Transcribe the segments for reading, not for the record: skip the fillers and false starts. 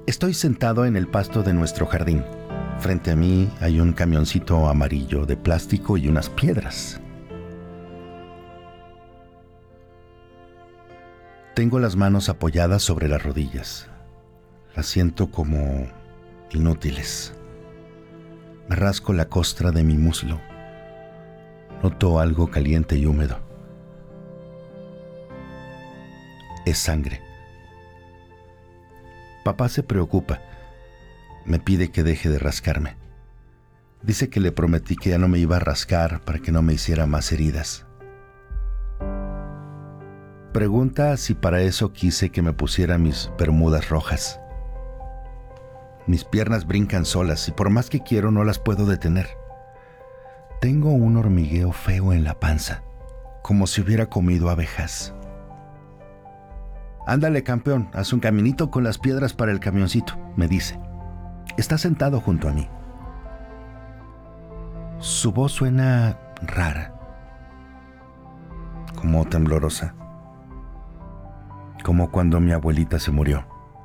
Estoy sentado en el pasto de nuestro jardín. Frente a mí hay un camioncito amarillo de plástico y unas piedras. Tengo las manos apoyadas sobre las rodillas. Las siento como inútiles. Me rasco la costra de mi muslo. Noto algo caliente y húmedo. Es sangre. Papá se preocupa. Me pide que deje de rascarme. Dice que le prometí que ya no me iba a rascar para que no me hiciera más heridas. Pregunta si para eso quise que me pusiera mis bermudas rojas. Mis piernas brincan solas y por más que quiero no las puedo detener. Tengo un hormigueo feo en la panza, como si hubiera comido abejas. Ándale, campeón, haz un caminito con las piedras para el camioncito, me dice. Está sentado junto a mí. Su voz suena rara, como temblorosa, como cuando mi abuelita se murió.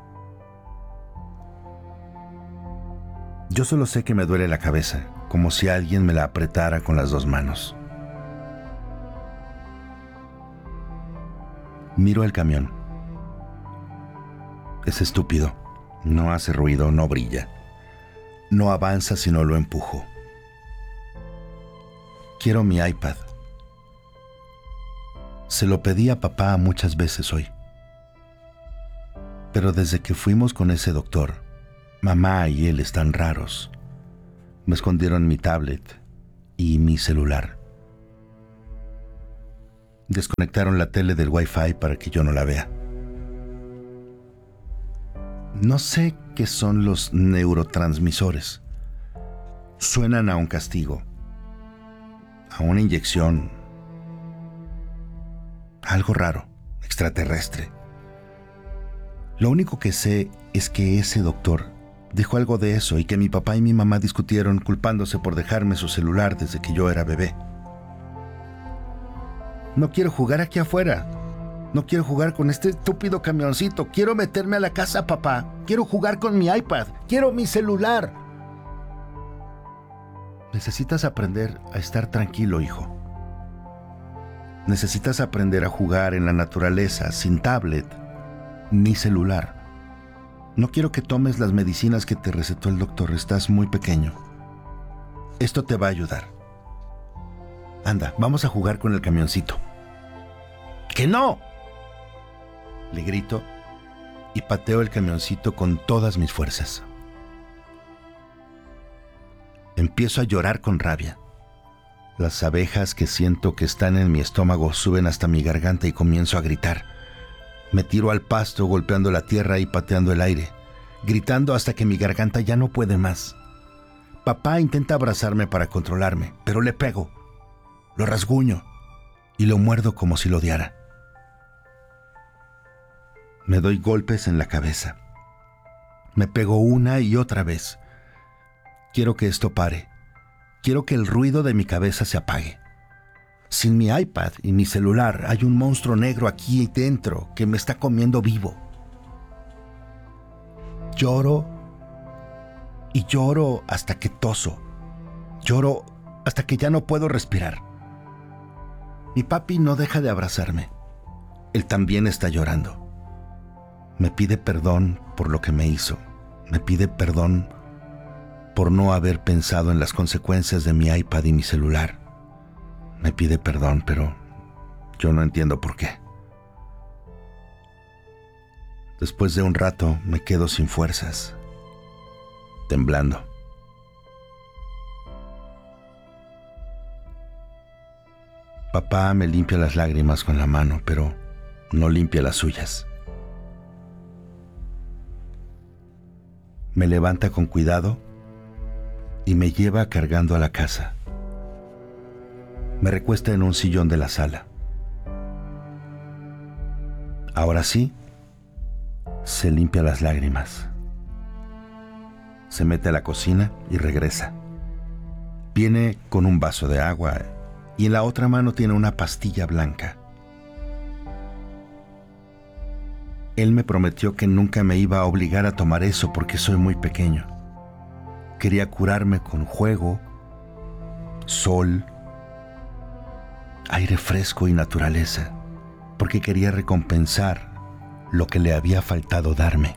Yo solo sé que me duele la cabeza, como si alguien me la apretara con las dos manos. Miro el camión. Es estúpido. No hace ruido, no brilla. No avanza si no lo empujo. Quiero mi iPad. Se lo pedí a papá muchas veces hoy. Pero desde que fuimos con ese doctor, mamá y él están raros. Me escondieron mi tablet y mi celular. Desconectaron la tele del Wi-Fi para que yo no la vea. No sé qué son los neurotransmisores. Suenan a un castigo, a una inyección, algo raro, extraterrestre. Lo único que sé es que ese doctor dijo algo de eso y que mi papá y mi mamá discutieron culpándose por dejarme su celular desde que yo era bebé. No quiero jugar aquí afuera. No quiero jugar con este estúpido camioncito. Quiero meterme a la casa, papá. Quiero jugar con mi iPad. Quiero mi celular. Necesitas aprender a estar tranquilo, hijo. Necesitas aprender a jugar en la naturaleza, sin tablet, ni celular. No quiero que tomes las medicinas que te recetó el doctor. Estás muy pequeño. Esto te va a ayudar. Anda, vamos a jugar con el camioncito. ¡Que no! Le grito y pateo el camioncito con todas mis fuerzas. Empiezo a llorar con rabia. Las abejas que siento que están en mi estómago suben hasta mi garganta y comienzo a gritar. Me tiro al pasto golpeando la tierra y pateando el aire, gritando hasta que mi garganta ya no puede más. Papá intenta abrazarme para controlarme, pero le pego. Lo rasguño y lo muerdo como si lo odiara. Me doy golpes en la cabeza. Me pego una y otra vez. Quiero que esto pare. Quiero que el ruido de mi cabeza se apague. Sin mi iPad y mi celular hay un monstruo negro aquí dentro que me está comiendo vivo. Lloro y lloro hasta que toso. Lloro hasta que ya no puedo respirar. Mi papi no deja de abrazarme. Él también está llorando. Me pide perdón por lo que me hizo. Me pide perdón por no haber pensado en las consecuencias de mi iPad y mi celular. Me pide perdón, pero yo no entiendo por qué. Después de un rato me quedo sin fuerzas, temblando. Papá me limpia las lágrimas con la mano, pero no limpia las suyas. Me levanta con cuidado y me lleva cargando a la casa. Me recuesta en un sillón de la sala. Ahora sí, se limpia las lágrimas. Se mete a la cocina y regresa. Viene con un vaso de agua y en la otra mano tiene una pastilla blanca. Él me prometió que nunca me iba a obligar a tomar eso porque soy muy pequeño. Quería curarme con juego, sol, aire fresco y naturaleza, porque quería recompensar lo que le había faltado darme.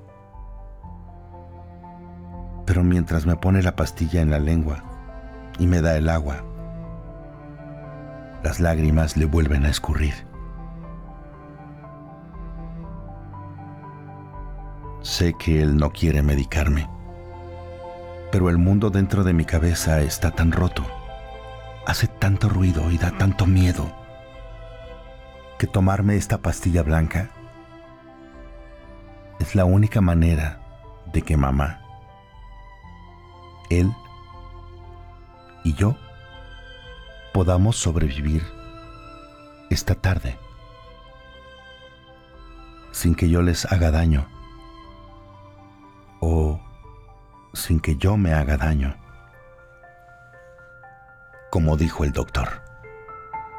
Pero mientras me pone la pastilla en la lengua y me da el agua, las lágrimas le vuelven a escurrir. Sé que él no quiere medicarme, pero el mundo dentro de mi cabeza está tan roto, hace tanto ruido y da tanto miedo, que tomarme esta pastilla blanca es la única manera de que mamá, él y yo podamos sobrevivir esta tarde sin que yo les haga daño o sin que yo me haga daño, como dijo el doctor.